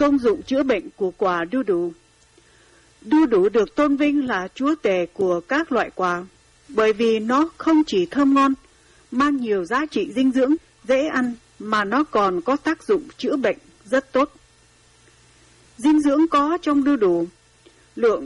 công dụng chữa bệnh của quả đu đủ. Đu đủ được tôn vinh là chúa tể của các loại quả, bởi vì nó không chỉ thơm ngon, mang nhiều giá trị dinh dưỡng, dễ ăn, mà nó còn có tác dụng chữa bệnh rất tốt. Dinh dưỡng có trong đu đủ, lượng